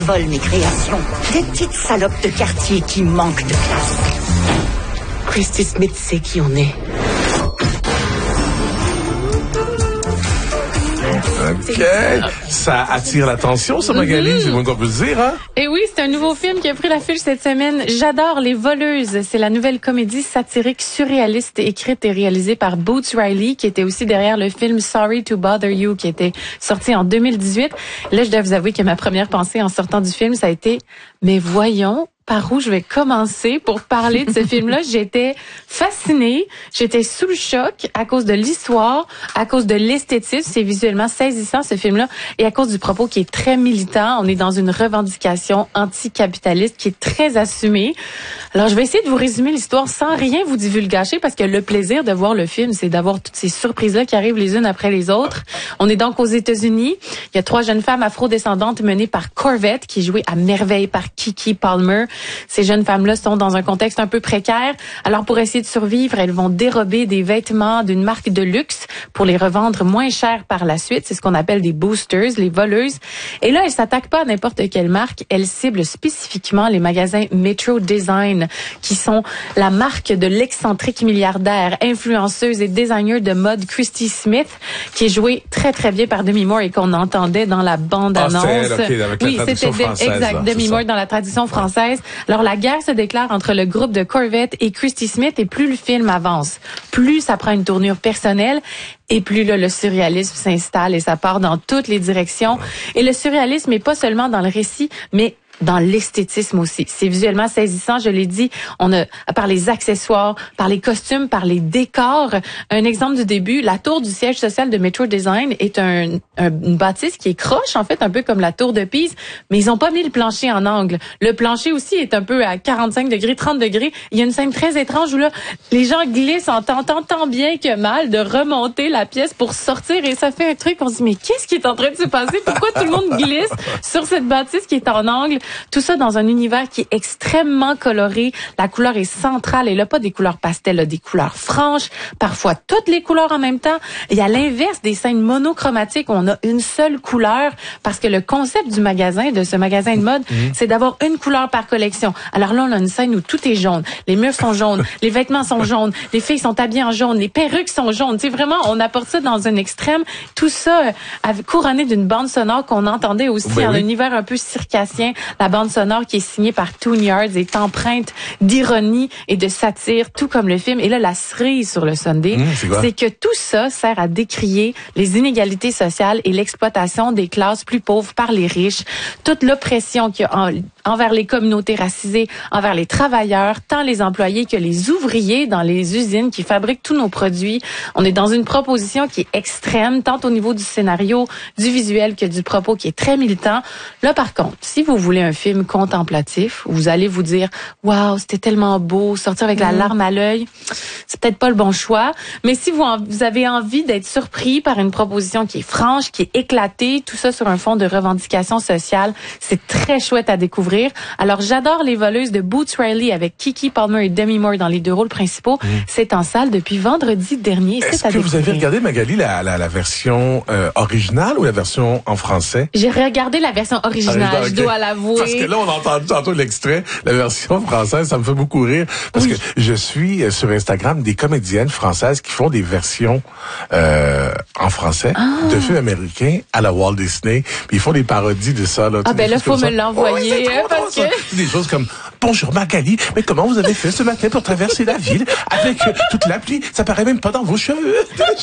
Vole mes créations. Des petites salopes de quartier qui manquent de classe. Christy Smith sait qui on est. OK. Ça attire l'attention, ça, Magali, c'est moins qu'on peut se dire, hein? Et oui, c'est un nouveau film qui a pris l'affiche cette semaine. J'adore Les Voleuses. C'est la nouvelle comédie satirique surréaliste écrite et réalisée par Boots Riley, qui était aussi derrière le film Sorry to Bother You, qui était sorti en 2018. Là, je dois vous avouer que ma première pensée en sortant du film, ça a été, mais voyons, par où je vais commencer pour parler de ce film-là. J'étais fascinée, j'étais sous le choc à cause de l'histoire, à cause de l'esthétisme, c'est visuellement saisissant ce film-là, et à cause du propos qui est très militant. On est dans une revendication anticapitaliste qui est très assumée. Alors, je vais essayer de vous résumer l'histoire sans rien vous divulgacher, parce que le plaisir de voir le film, c'est d'avoir toutes ces surprises-là qui arrivent les unes après les autres. On est donc aux États-Unis. Il y a 3 jeunes femmes afro-descendantes menées par Corvette, qui est jouée à merveille par Keke Palmer. Ces jeunes femmes-là sont dans un contexte un peu précaire. Alors, pour essayer de survivre, elles vont dérober des vêtements d'une marque de luxe pour les revendre moins cher par la suite. C'est ce qu'on appelle des boosters, les voleuses. Et là, elles s'attaquent pas à n'importe quelle marque. Elles ciblent spécifiquement les magasins Metro Design, qui sont la marque de l'excentrique milliardaire, influenceuse et designer de mode Christy Smith, qui est jouée très, très bien par Demi Moore et qu'on entendait dans la bande-annonce. Oui, c'était exact, Demi Moore dans la tradition française. Alors, la guerre se déclare entre le groupe de Corvette et Christy Smith, et plus le film avance, plus ça prend une tournure personnelle, et plus là, le surréalisme s'installe et ça part dans toutes les directions. Et le surréalisme n'est pas seulement dans le récit, mais dans l'esthétisme aussi. C'est visuellement saisissant, je l'ai dit. On a, par les accessoires, par les costumes, par les décors. Un exemple du début, la tour du siège social de Metro Design est une bâtisse qui est croche, en fait, un peu comme la tour de Pise, mais ils ont pas mis le plancher en angle. Le plancher aussi est un peu à 45 degrés, 30 degrés. Il y a une scène très étrange où là, les gens glissent en tentant tant bien que mal de remonter la pièce pour sortir, et ça fait un truc, on se dit, mais qu'est-ce qui est en train de se passer? Pourquoi tout le monde glisse sur cette bâtisse qui est en angle? Tout ça dans un univers qui est extrêmement coloré. La couleur est centrale, et là, pas des couleurs pastel, là, des couleurs franches, parfois toutes les couleurs en même temps. Et à l'inverse des scènes monochromatiques, on a une seule couleur, parce que le concept du magasin, de ce magasin de mode, c'est d'avoir une couleur par collection. Alors là, on a une scène où tout est jaune. Les murs sont jaunes, les vêtements sont jaunes, les filles sont habillées en jaune, les perruques sont jaunes. Tu sais, vraiment, on apporte ça dans un extrême. Tout ça couronné d'une bande sonore qu'on entendait aussi en un univers un peu circassien. La bande sonore qui est signée par Tune Yards est empreinte d'ironie et de satire, tout comme le film. Et là, la cerise sur le Sunday, c'est que tout ça sert à décrier les inégalités sociales et l'exploitation des classes plus pauvres par les riches, toute l'oppression qu'il y a envers les communautés racisées, envers les travailleurs, tant les employés que les ouvriers dans les usines qui fabriquent tous nos produits. On est dans une proposition qui est extrême, tant au niveau du scénario, du visuel que du propos, qui est très militant. Là, par contre, si vous voulez un film contemplatif, vous allez vous dire « Wow, c'était tellement beau, sortir avec la larme à l'œil », c'est peut-être pas le bon choix. Mais si vous avez envie d'être surpris par une proposition qui est franche, qui est éclatée, tout ça sur un fond de revendication sociale, c'est très chouette à découvrir. Alors, j'adore Les Voleuses de Boots Riley avec Keke Palmer et Demi Moore dans les 2 rôles principaux. C'est en salle depuis vendredi dernier. Est-ce que vous avez regardé, Magali, la version originale ou la version en français? J'ai regardé la version originale, je dois l'avouer. Parce que là, on a entendu tantôt l'extrait, la version française, ça me fait beaucoup rire. Parce que je suis sur Instagram des comédiennes françaises qui font des versions en français de films américains à la Walt Disney. Puis ils font des parodies de ça. Là, ben là, faut me l'envoyer. Parce que... Des choses comme « Bonjour Magali, mais comment vous avez fait ce matin pour traverser la ville avec toute la pluie? Ça paraît même pas dans vos cheveux. »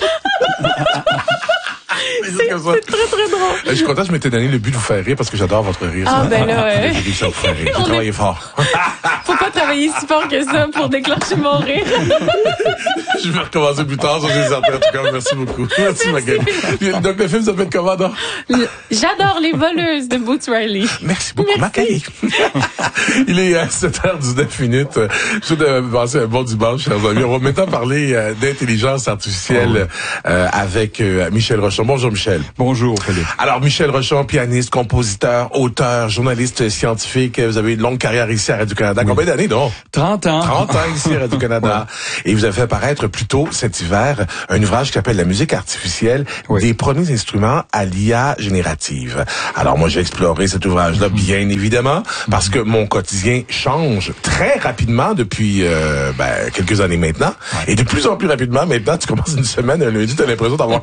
C'est très, très drôle. Je suis content, je m'étais donné le but de vous faire rire parce que j'adore votre rire. Ah, ben là, ouais. J'ai dit ça vous faire rire. J'ai travaillé fort. Faut pas travailler si fort que ça pour déclencher mon rire. Je vais recommencer plus tard, ça j'ai certain. En tout cas, merci beaucoup. Merci Magali. Donc, le film s'appelle comment, donc? J'adore Les Voleuses de Boots Riley. Merci beaucoup, Magali. Il est 7h19. Je voudrais passer un bon dimanche, chers amis. On va maintenant parler d'intelligence artificielle avec Michel Rochon. Bonjour Michel. Bonjour Philippe. Alors Michel Rochon, pianiste, compositeur, auteur, journaliste scientifique. Vous avez une longue carrière ici à Radio-Canada. Combien d'années donc? 30 ans. 30 ans ici à Radio-Canada. Et vous avez fait apparaître plus tôt cet hiver un ouvrage qui s'appelle La musique artificielle, des premiers instruments à l'IA générative. Alors moi j'ai exploré cet ouvrage-là bien évidemment parce que mon quotidien change très rapidement depuis quelques années maintenant. Et de plus en plus rapidement maintenant, tu commences une semaine, un lundi, tu as l'impression d'avoir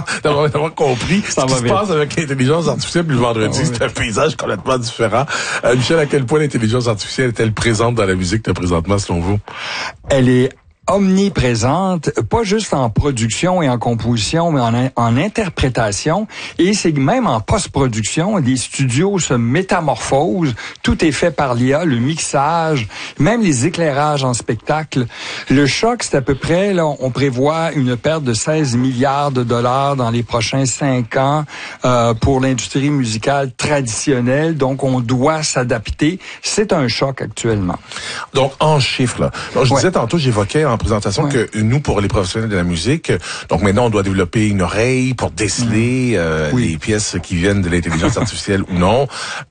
compris ce qui se passe avec l'intelligence artificielle, puis le vendredi, c'est un paysage complètement différent. Michel, à quel point l'intelligence artificielle est-elle présente dans la musique de présentement, selon vous? Elle est omniprésente, pas juste en production et en composition, mais en interprétation. Et c'est même en post-production, les studios se métamorphosent. Tout est fait par l'IA, le mixage, même les éclairages en spectacle. Le choc, c'est à peu près, là, on prévoit une perte de 16 milliards de dollars dans les prochains 5 ans pour l'industrie musicale traditionnelle. Donc, on doit s'adapter. C'est un choc actuellement. Donc, en chiffres, là. Donc, je disais tantôt, j'évoquais en présentation que nous, pour les professionnels de la musique, donc maintenant, on doit développer une oreille pour déceler les pièces qui viennent de l'intelligence artificielle ou non.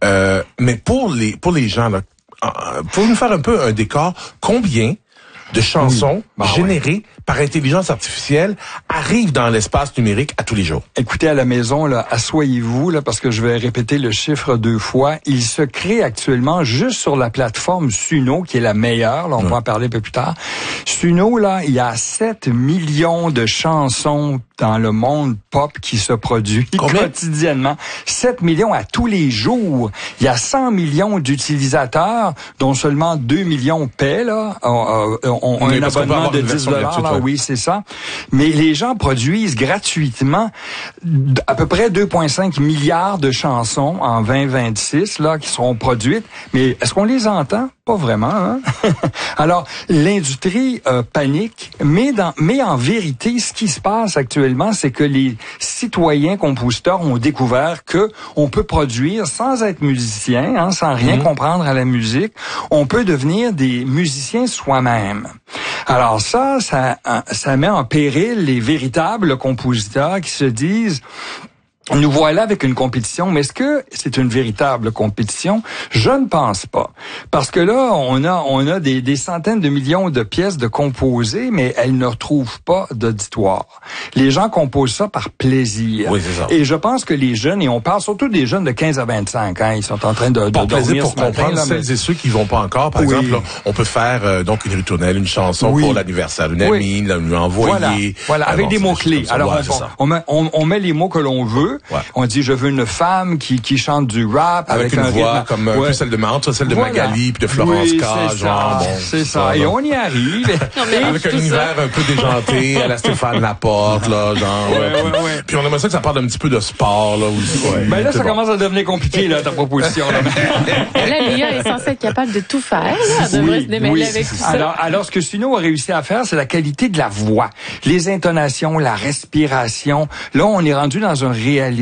Mais pour les gens, là, pour nous faire un peu un décor, combien de chansons générées par intelligence artificielle arrivent dans l'espace numérique à tous les jours? Écoutez, à la maison, là, asseyez-vous, là, parce que je vais répéter le chiffre 2 fois. Il se crée actuellement juste sur la plateforme Suno, qui est la meilleure. Là, on va en parler un peu plus tard. Suno, là, il y a 7 millions de chansons dans le monde pop qui se produit quotidiennement. 7 millions à tous les jours. Il y a 100 millions d'utilisateurs, dont seulement 2 millions paient, là. On a un abonnement de 10 $, là, oui, c'est ça. Mais les gens produisent gratuitement à peu près 2,5 milliards de chansons en 2026, là, qui seront produites. Mais est-ce qu'on les entend? Pas vraiment, hein? Alors, l'industrie panique, mais en vérité, ce qui se passe actuellement, c'est que les citoyens compositeurs ont découvert que on peut produire sans être musicien, hein, sans rien comprendre à la musique. On peut devenir des musiciens soi-même. Alors ça met en péril les véritables compositeurs qui se disent: nous voilà avec une compétition, mais est-ce que c'est une véritable compétition? Je ne pense pas. Parce que là, on a des centaines de millions de pièces de composées, mais elles ne retrouvent pas d'auditoire. Les gens composent ça par plaisir. Oui, c'est ça. Et je pense que les jeunes, et on parle surtout des jeunes de 15 à 25 ans, ils sont en train de dormir pour comprendre celles et ceux qui vont pas encore. Par exemple, là, on peut faire donc une ritournelle, une chanson pour l'anniversaire d'une amie, lui envoyer. Voilà, avec des mots-clés. Alors, on met les mots que l'on veut. Ouais. On dit, je veux une femme qui chante du rap avec une voix rythme, comme un peu celle de celle de Magali puis de Florence K. C'est ça. Et on y arrive. Avec un univers un peu déjanté à la Stéphane Laporte, là, genre. Puis on aimerait ça que ça parle un petit peu de sport, là, aussi. Ben là, ça commence à devenir compliqué, là, ta proposition, là. Là, l'IA est censée être capable de tout faire. Elle devrait se démêler avec tout ça. Alors, ce que Suno a réussi à faire, c'est la qualité de la voix. Les intonations, la respiration. Là, on est rendu dans un réalisme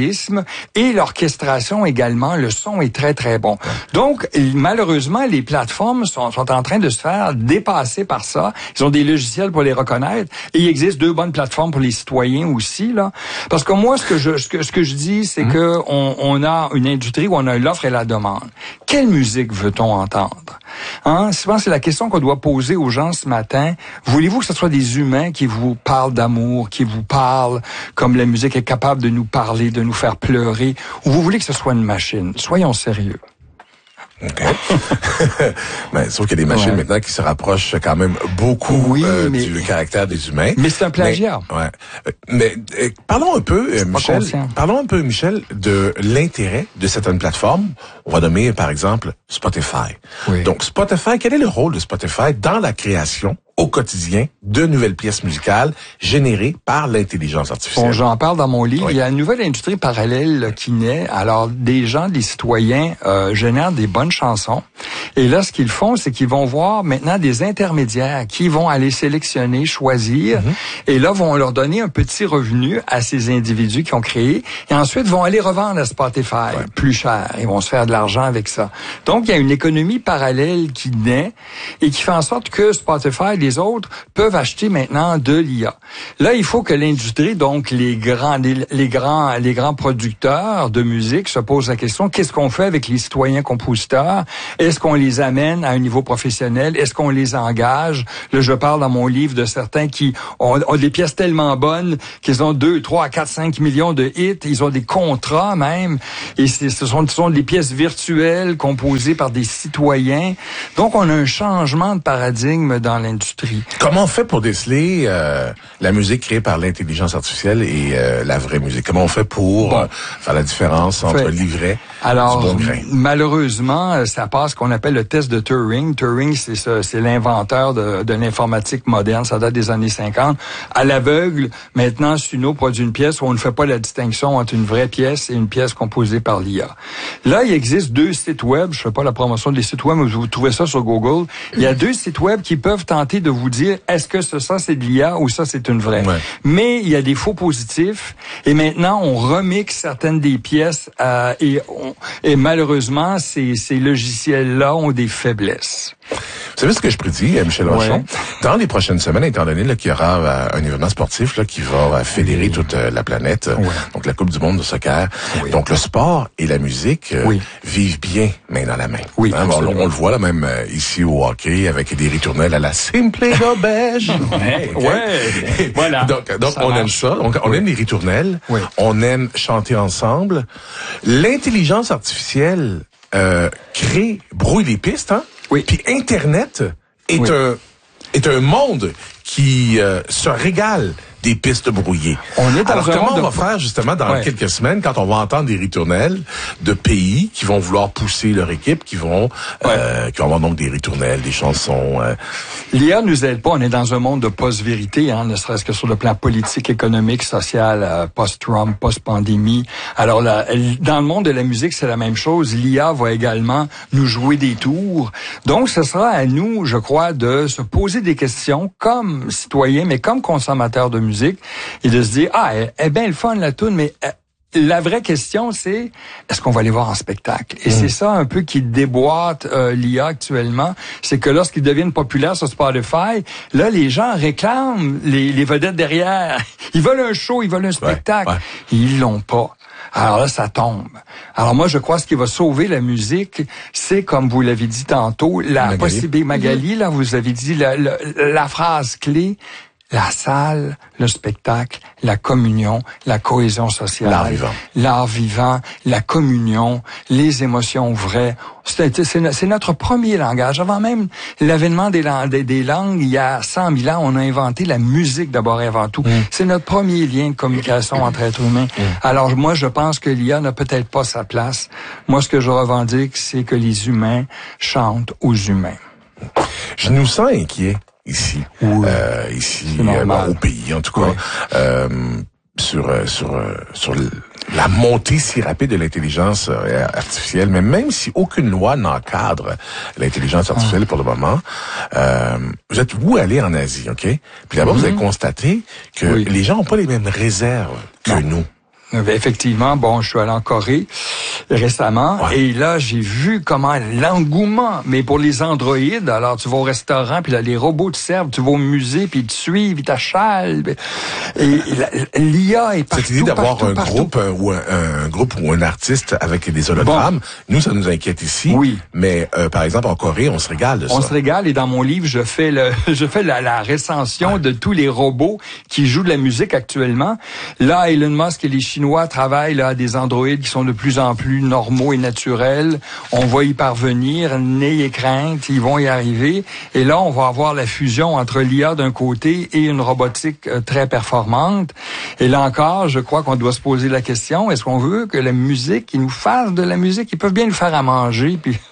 et l'orchestration également. Le son est très, très bon. Donc, malheureusement, les plateformes sont en train de se faire dépasser par ça. Ils ont des logiciels pour les reconnaître. Et il existe 2 bonnes plateformes pour les citoyens aussi, là. Parce que moi, ce que je dis, c'est que on a une industrie où on a l'offre et la demande. Quelle musique veut-on entendre? Hein? Souvent, c'est la question qu'on doit poser aux gens ce matin. Voulez-vous que ce soit des humains qui vous parlent d'amour, qui vous parlent comme la musique est capable de nous parler, de nous faire pleurer, ou vous voulez que ce soit une machine? Soyons sérieux. OK. Mais sauf qu'il y a des machines maintenant qui se rapprochent quand même beaucoup du caractère des humains. Mais c'est un plagiat. Mais parlons un peu, Michel, de l'intérêt de certaines plateformes. On va nommer, par exemple, Spotify. Oui. Donc, Spotify, quel est le rôle de Spotify dans la création au quotidien de nouvelles pièces musicales générées par l'intelligence artificielle? Bon, j'en parle dans mon livre. Oui. Il y a une nouvelle industrie parallèle qui naît. Alors, des citoyens génèrent des bonnes chansons Et là, ce qu'ils font, c'est qu'ils vont voir maintenant des intermédiaires qui vont aller sélectionner, choisir, et là, vont leur donner un petit revenu à ces individus qui ont créé, et ensuite vont aller revendre à Spotify plus cher. Ils vont se faire de l'argent avec ça. Donc, il y a une économie parallèle qui naît et qui fait en sorte que Spotify et les autres peuvent acheter maintenant de l'IA. Là, il faut que l'industrie, donc les grands producteurs de musique se posent la question, qu'est-ce qu'on fait avec les citoyens compositeurs? Est-ce qu'on les amène à un niveau professionnel? Est-ce qu'on les engage? Là, je parle dans mon livre de certains qui ont des pièces tellement bonnes qu'ils ont 2, 3, 4, 5 millions de hits. Ils ont des contrats même. Et ce sont des pièces virtuelles composées par des citoyens. Donc, on a un changement de paradigme dans l'industrie. Comment on fait pour déceler la musique créée par l'intelligence artificielle et la vraie musique? Comment on fait pour faire la différence entre l'ivraie et du bon grain? Malheureusement, ça passe ce qu'on appelle le test de Turing. Turing, c'est l'inventeur de l'informatique moderne. Ça date des années 50. À l'aveugle, maintenant, Suno produit une pièce où on ne fait pas la distinction entre une vraie pièce et une pièce composée par l'IA. Là, il existe 2 sites web. Je fais pas la promotion des sites web, mais vous trouvez ça sur Google. Il y a 2 sites web qui peuvent tenter de vous dire est-ce que ça c'est de l'IA ou ça c'est une vraie. Mais il y a des faux positifs et maintenant on remixe certaines des pièces et malheureusement ces logiciels-là ont des faiblesses. Vous savez ce que je prédis, Michel Rochon? Dans les prochaines semaines, étant donné qu'il y aura un événement sportif là, qui va fédérer toute la planète, donc la Coupe du monde de soccer, donc le sport et la musique vivent bien main dans la main. On le voit là même ici au hockey avec des ritournelles à la Simplé Gobège. Voilà. Donc on aime ça. On aime les ritournelles. On aime chanter ensemble. L'intelligence artificielle brouille les pistes, hein? Puis Internet est un monde qui se régale des pistes brouillées. Comment on va faire justement dans quelques semaines quand on va entendre des ritournelles de pays qui vont vouloir pousser leur équipe, qui vont avoir donc des ritournelles, des chansons. L'IA nous aide pas. On est dans un monde de post-vérité, ne serait-ce que sur le plan politique, économique, social, post-Trump, post-pandémie. Alors dans le monde de la musique, c'est la même chose. L'IA va également nous jouer des tours. Donc, ce sera à nous, je crois, de se poser des questions comme citoyens, mais comme consommateurs de musique, et de se dire, elle est bien le fun, la toune, mais la vraie question, c'est, est-ce qu'on va aller voir en spectacle? Et c'est ça un peu qui déboîte l'IA actuellement, c'est que lorsqu'ils deviennent populaires sur Spotify, là, les gens réclament les vedettes derrière. Ils veulent un show, ils veulent un spectacle. Ils l'ont pas. Alors là, ça tombe. Alors moi, je crois que ce qui va sauver la musique, c'est, comme vous l'avez dit tantôt, la possibilité, Magali, là, vous avez dit la phrase clé, la salle, le spectacle, la communion, la cohésion sociale, l'art vivant, la communion, les émotions vraies. C'est notre premier langage. Avant même l'avènement des langues, il y a 100 000 ans, on a inventé la musique d'abord et avant tout. C'est notre premier lien de communication entre êtres humains. Alors moi, je pense que l'IA n'a peut-être pas sa place. Moi, ce que je revendique, c'est que les humains chantent aux humains. Je nous sens inquiets. Ici, au pays, en tout cas, sur la montée si rapide de l'intelligence artificielle, mais même si aucune loi n'encadre l'intelligence artificielle pour le moment, vous êtes allé en Asie, OK? Puis d'abord, vous avez constaté que les gens n'ont pas les mêmes réserves que nous. Effectivement, je suis allé en Corée récemment et là, j'ai vu comment l'engouement, mais pour les androïdes, alors tu vas au restaurant, puis là, les robots te servent, tu vas au musée, puis ils te suivent, ils t'achalent. Et l'IA est partout. Cette idée d'avoir un groupe ou un artiste avec des hologrammes, nous, ça nous inquiète ici. Mais par exemple, en Corée, on se régale de ça. On se régale et dans mon livre, je fais la recension de tous les robots qui jouent de la musique actuellement. Là, Elon Musk et les Chinois travaillent là à des androïdes qui sont de plus en plus normaux et naturels. On va y parvenir, n'ayez crainte, ils vont y arriver. Et là, on va avoir la fusion entre l'IA d'un côté et une robotique très performante. Et là encore, je crois qu'on doit se poser la question, est-ce qu'on veut que la musique, ils nous fassent de la musique? Ils peuvent bien nous faire à manger, puis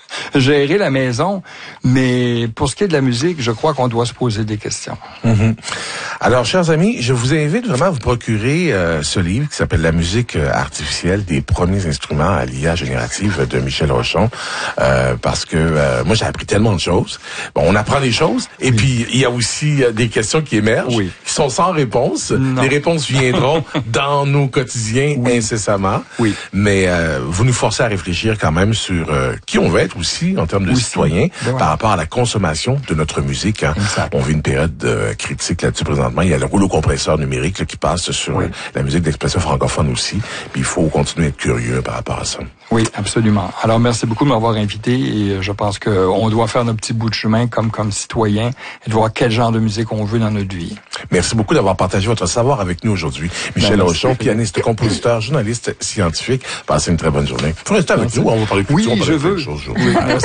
gérer la maison. Mais pour ce qui est de la musique, je crois qu'on doit se poser des questions. Mm-hmm. Alors, chers amis, je vous invite vraiment à vous procurer ce livre qui s'appelle La musique artificielle des premiers instruments à l'IA générative de Michel Rochon, parce que moi, j'ai appris tellement de choses. Bon, on apprend des choses, et puis il y a aussi des questions qui émergent, qui sont sans réponse. Non. Les réponses viendront dans nos quotidiens incessamment. Oui. Mais vous nous forcez à réfléchir quand même sur qui on veut être aussi en termes de citoyens par rapport à la consommation de notre musique. Hein. On vit une période critique là-dessus présentement. Il y a le rouleau compresseur numérique là, qui passe sur la musique d'expression francophone aussi. Puis il faut continuer à être curieux par rapport à ça. Oui, absolument. Alors, merci beaucoup de m'avoir invité et je pense qu'on doit faire notre petit bout de chemin comme citoyen et de voir quel genre de musique on veut dans notre vie. Merci beaucoup d'avoir partagé votre savoir avec nous aujourd'hui. Michel Rochon, pianiste, compositeur, journaliste, scientifique. Passez une très bonne journée. Faut rester avec nous, on va parler de culture, oui, je veux. Oui, merci.